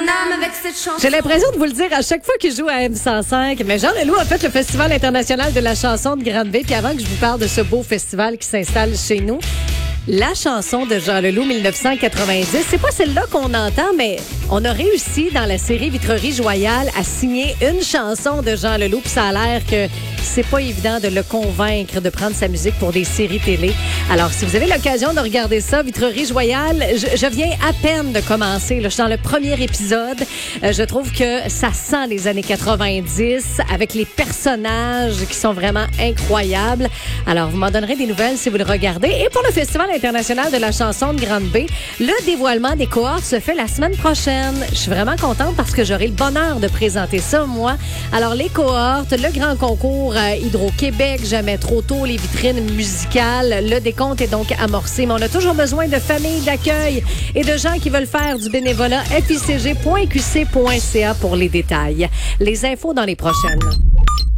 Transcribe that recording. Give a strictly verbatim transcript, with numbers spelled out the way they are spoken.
âme avec cette chanson. J'ai l'impression de vous le dire à chaque fois qu'il joue à M cent cinq. Mais Jean Leloup a fait le Festival international de la chanson de Grande-Bay. Puis avant que je vous parle de ce beau festival qui s'installe chez nous, la chanson de Jean Leloup mille neuf cent quatre-vingt-dix, c'est pas celle-là qu'on entend, mais on a réussi dans la série Vitrerie Joyale à signer une chanson de Jean Leloup. Puis ça a l'air que c'est pas évident de le convaincre de prendre sa musique pour des séries télé. Alors, si vous avez l'occasion de regarder ça, Vitrerie Joyale, je, je viens à peine de commencer. Là, je suis dans le premier épisode. Euh, je trouve que ça sent les années quatre-vingt-dix avec les personnages qui sont vraiment incroyables. Alors, vous m'en donnerez des nouvelles si vous le regardez. Et pour le Festival international de la chanson de Grande-Bay, le dévoilement des cohortes se fait la semaine prochaine. Je suis vraiment contente parce que j'aurai le bonheur de présenter ça, moi. Alors, les cohortes, le grand concours euh, Hydro-Québec, Jamais trop tôt, les vitrines musicales, le décompte est donc amorcé. Mais on a toujours besoin de familles d'accueil et de gens qui veulent faire du bénévolat. f i c g point q c point c a pour les détails. Les infos dans les prochaines.